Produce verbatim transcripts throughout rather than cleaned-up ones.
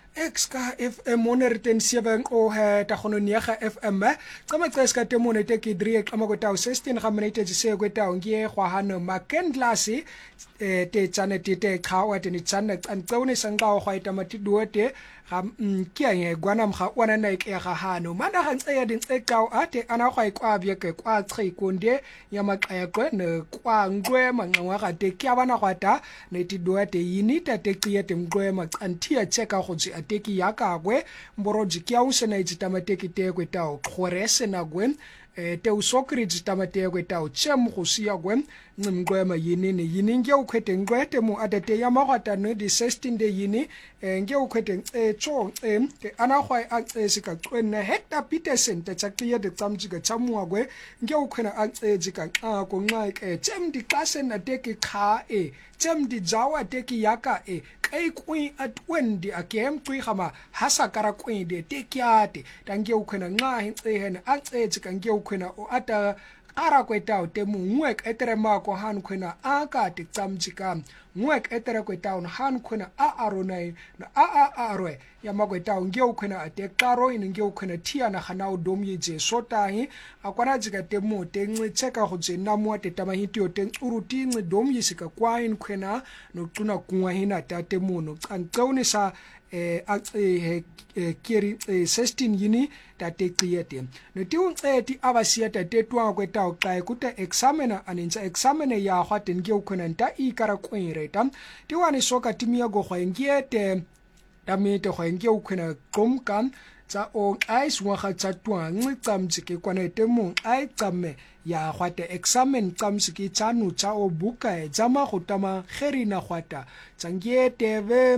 X ka F M honderd sewe o he ta gono nega F M tsama tseska temone te ke drie kama go tau sixteen ga minute tse se go tau ngie gwa hano makenglasi eh te tsane te te khawa te ni tsane tsane sanga go ita matidote ga ke ye gwana mga wana na ke ga hano mana ga ntse ya din tse kau ate ana go ikwa bye ke kwa tse konde ya makaya kwe ne kwa ngwe mangwa ga te ke bana gwata ne tidote yinita te tsiye te ngwe makantia cheka go tsi ateki yaka gwe mboroji kia usena itsitamateki tekwe tao khorese na gwe e te usokri itsitamateki tao chem khusia gwe ngwema yinini yininge ukhwete ngwete mu adate yamagwata no di sixteen de yini nge ukhwete e cho e te anagwa a tsika qwena hector peterson te tsaqiye de tsamjika tsamwa gwe nge ukhwena a tsika xa ko nxa ke chem di classe na teki kha e chem di jawa teki yaka e kai kwi at wendi akem twi khama hasa kara kwi de tekyate tange ukhwena nxa hintsehen a tsika nge ukhwena o ata ara kwetao te mu ngwek etere mako han khwena aka te tsamjika ngwek etere kwetao han khwena a aronai na a a arwe ya makwetao nge ukhwena ate karo in nge ukhwena thia na khana udomye je sotahi akwana jika te mu te ngwe cheka go je namu te tamahitio te uruti ngwe domye sika kwa in khwena no tuna kunwa hina ta te mu no tsantsone sa eh eh keri sixteen yini ta te qiete no ti un eti abasia ta te twa kweta o kai kuta examiner aninja examiner ya hwaten nge ukhona nta I kara kwireta ti wani soka timia go khwengete tamite khwenge ukhona qomkan tsa o ice wa ga tsa twa ngicamtsike kwana temu ai tsamme ya hwate examen tsamsiki tsanu tsa o buka tsama go tama kherina hwata tsangete ve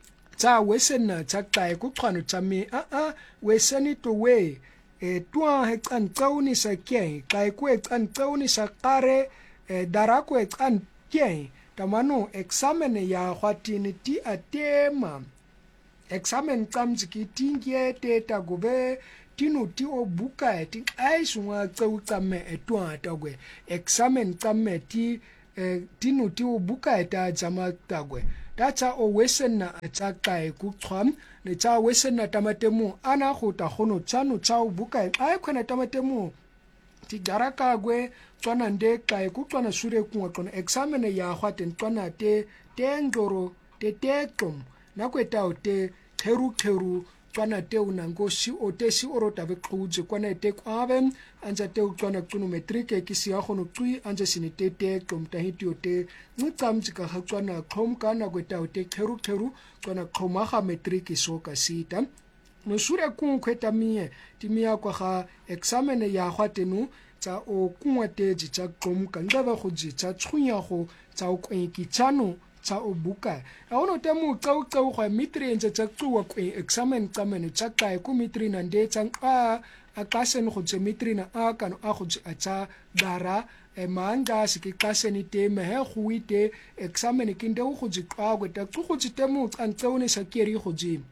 tsa wesena tsa kai ku khwano tsa me a a weseni to we e twa he tsan tsauni sa ke kai ku tsan tsauni sa qare dara ku tsan ke tamano examen ya hwatini ti atema examen tsamsiki tingie te ta gobe tinu ti o buka ti ai sunga tsau tsamme etwa tagwe examen tsamme ti tinu ti o buka ta jama tagwe tsa o wesena tsa kai ku tshwam ne tsa wesena tamatemu ana go ta gono tsano tsa o buka ai khona tamatemu ti garaka gwe tswana nde kai ku tswana sure ku ngotona examine ya hwaten tswana te tengoro te tekom na kweta o te kheru kheru tswana te unango si o te si oro ta bequje kwana te kwabe anja te tswana tsunu metric ke si ya gono tsui anja sine te te kom ta hitio te ngicamjika ha tswana khom kana kweta o te kheru kheru tswana khoma ga metric so ka sita no sure ku kweta mie timia kwa ga examine ya hwatenu tsa o kunwate ji tsa kom ka ngaba go ji tsa tshunya go tsa o kwenki tsano tsa o buka a ono te mu tsau tsau go mitri nje tsa tsuwa ku examen tsamene tsa kai ku mitri na nde tsa a a klasen go tse mitri na a kano a go tsa tsa dara e manga siki klaseni te me he go ite examen ke nde go ji kwa go ta go ji te mu tsa ntseone sa keri go ji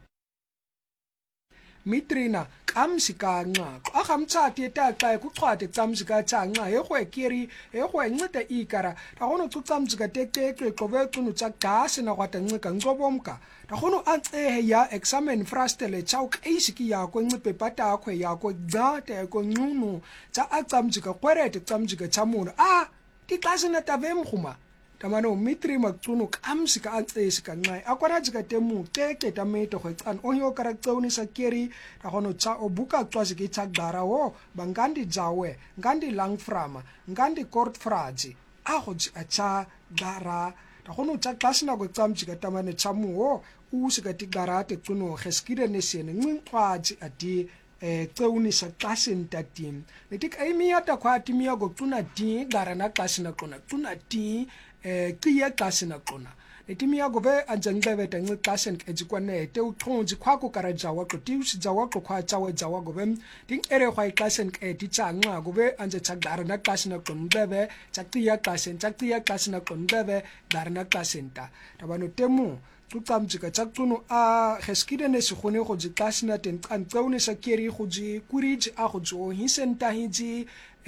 mitrina kamsika nqa a gamtsati ta xa kuxhwate tsamsika tsanqa he go keri he go ncede ikara ta gono tsamsika tekeke qobe tsunu tsa gas na gwata ncika ncobomka ta gono antse ya examen frastele tsa o keisiki ya ko ncipe pata akwe ya ko dzate ko ncunu tsa a tsamsika kwerete tsamsika tsamuno a ti klasina tavem khuma tamano mitri maktsunu kamsika antsesika nqa akwana jika temu teke tameto go tsan onyo karaktsoni sa keri ta gono tsa obuka tswase ke tsa gara wo bangandi jawe ngandi langframa ngandi court fraji a go a tsa gara ta gono tsa klasina go tsamjika tamane tsamu wo u sika ti gara te tsuno geskide ne sene ngqwaji ati eh tseuni sa klasin ta tim letik aimia ta kwa timia go tsuna ti gara na klasina kona tsuna ti eh qiya klasina kona letimia go be anjangebe ta ngi klasin ke jikwane te uthonji khwa ko karaja wa qoti usi jawa ko khwa chawe jawa go be ting ere khwa klasin ke ti tsanga go be anje tsa gara na klasina kona bebe tsa qiya klasin tsa qiya klasina kona bebe gara na klasin ta tabano temu tsamjika tsa tsuno a geskide ne se gone go ji klasina ten kan tsaune sa keri go ji kuriji a go jo hisenta hiji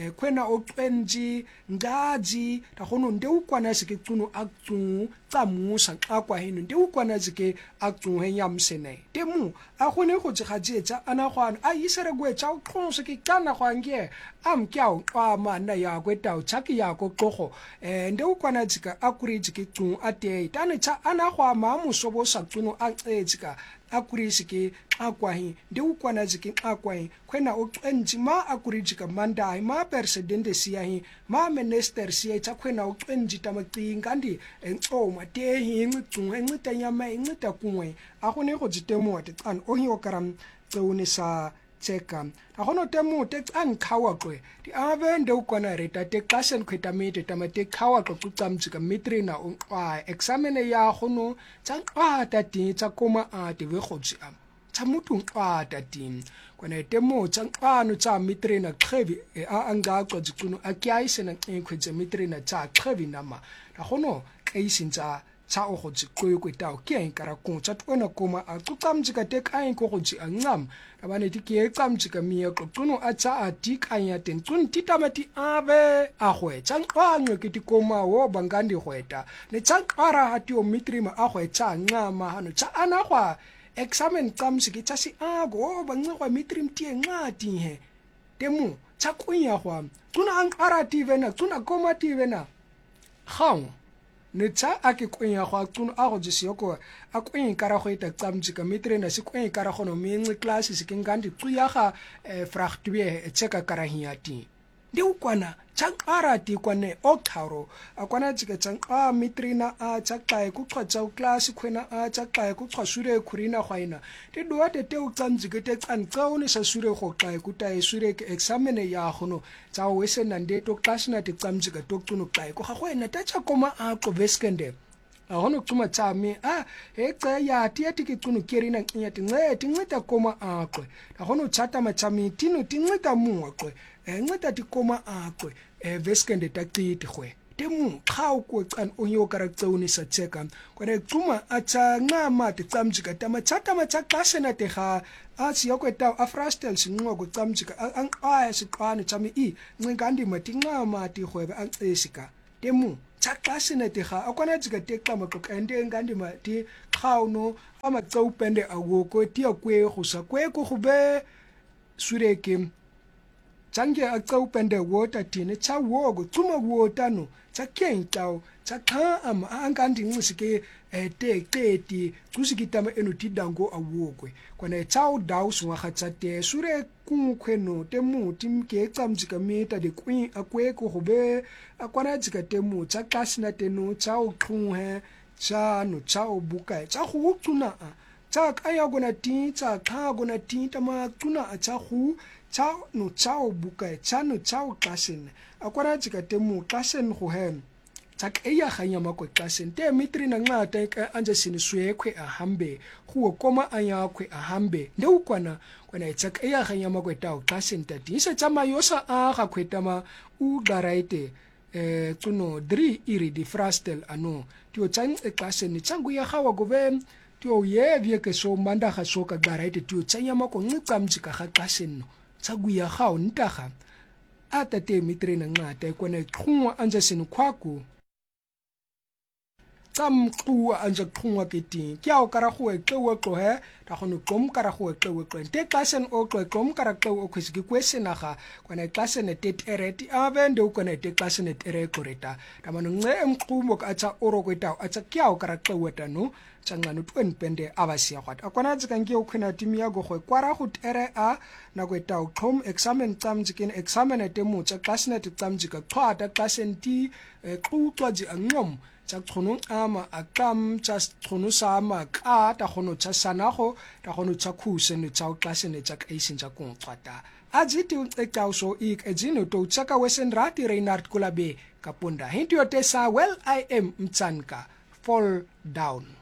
eh, kwena oqwenji ngaji ta khono nde ukwana sike tsuno aktu tsa musa xa kwa hino nde ukwana sike aktu he nyamsene temu a khone go tsa gajetsa ana gwana a isere gwe tsa uqhonse ke kana gwange am kyao kwa mana ya kwetao chaki ya ko qogo eh nde ukwana tsika akuriji ke tsu ate tane tsa ana gwa ma musobo sa tsuno a tsika akurisi ke akwahi nde ukwana zike akwahi kwena oqenji ma akuriji ka manda ma president siyahi ma minister siya tsa kwena oqenji tamacinga ndi enxoma tehi ngicunga encita nyama encita kunwe akune go ditemo te tsan ohi okaram tsone sa tseka agono temo te tsan khawa kwe di ave nde ukwana reta te klasen kwetamete tamate khawa ko tsamtsika mitrina o examine ya gono tsa a tati tsa koma a te ve gotsi am tsa mutu a tati kwana temo tsa ano tsa mitrina khrevi a anga ko dzikuno a kyaise na kwetse mitrina tsa khrevi nama agono kaisintsa tsa o gotsi koyo kwetao ke enkara ko tsa tsona koma a tsamtsika te kain ko gotsi angam abane dike tsamtsika miya ko tsuno a tsa a tikanya ten tsun titamati ave a gwe tsa ngwanwe ke tikoma wo bangandi gweta ne tsa qara hati o mitrima a gwe tsa ngama hano tsa ana gwa examen tsamtsiki tsa si ago bangwe gwa mitrim tie ngati he temu tsa kunya gwa tsuna ang arati vena tsuna koma ti vena khang ne tsa a ke kwenya go tsuno a go jisiyo ko a kwenye kara go eta tsamtsika mitrena se kwenye kara go no menxe class se ke ngandi tsuya ga frachtwe tseka kara hiati ndi ukwana tsankara ti kwane oktaro akwana tsika tsanka mitrina a tsaka ku qhatsa class khwena a tsaka ku qhasure khurina khwaina ti duwa te te utsamtsike te tsantsawone sa sure go xa ku ta sure ke examine ya gono tsa wese nande to class na te tsamtsika to tsuno xa ku ga gwena ta tsa koma a go veskende a hono tsuma tsami a he tsa ya ti ya tiki tsuno kerina nya ti nce ti nceta koma a kwe a hono tsata matsami tino ti nceta muwa kwe nceta ti koma a kwe e veskende ta qiti kwe temu khaw ko tsan onyo karaktsoni sa tseka kore tsuma a tsa ncama ti tsamtsika ta matsata matsa klasena te ga a siya kweta a frastel sinqo ko tsamtsika a aya siqane tsami i ncengandi mati ncama ti khwebe a ncisika temu tsa klasena te ga akwana tsika te xama ko kende ngandi mati khawno ama tsaupende a wo ko ti akwe go sa kwe ko go be sureke tsange a tsaupende water tine tsa wogo tsuma water no tsa kentao tsa kha ama angandi ncisike te qeti tsusikitama eno tidango a wogwe kwana tsao daus wa khatsa te sure ku khweno te mu timke tsamtsika meta de kwi akwe ko hobe akwana tsika te mu tsa klasina te no tsao qhuhe tsa no tsao buka tsa go tsuna tsa kaya gona ti tsa kha gona ti tama tsuna tsa go tsa no tsao buka tsa no tsao klasin akwana tsika te mu klasin go hem tsak eya ganya mako klasin te mitrina ngata ka anje sini swekwe a hambe go koma anya kwe a hambe nde ukwana kwana tsak eya ganya mako tao klasin ta disa tsama yosa a ga kwetama u garaite eh tsuno dri iri di frastel ano tio tsang e klasin tsangu ya gawa go be tio ye vie ke so manda ga so ka garaite tio tsanya mako ngicamtsika ga klasin tsagu ya gawo ntaga ata te mitrina ngata kwana khungwa anje sini khwaku tsam qwa anja qwa keti kya o kara go eqwa qwa ta go no qom kara go eqwa qwa te klasen o qwa qom kara qwa o khwisi kwesena ga kwana klasen te tereti avende ukona te klasen tere koreta ta mano nge emqumo ka tsa oro kweta a tsa kya o kara qwa ta no tsanga no twen pende abasia kwata akwana tsika nge o khwena timi ya go go kwara go tere a na kweta o qom examen tsam tsikin examen te mo tsa klasen te tsam tsika qwa ta klasen ti qutwa ji angom tsa tsono ama akam tsa tsono sama ka ta gono tsa sanago ta gono tsa khuse ne tsa klase ne tsa kaisin tsa kontrata ajiti e tauso ik ejino to tsaka wesen rati Reinhard Kulabe kaponda hinti otesa well I am mtsanka fall down.